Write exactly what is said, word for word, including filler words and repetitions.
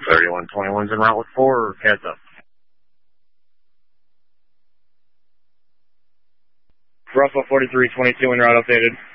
thirty-one twenty-one's en route with four, heads up. Russell forty-three twenty-two en route updated.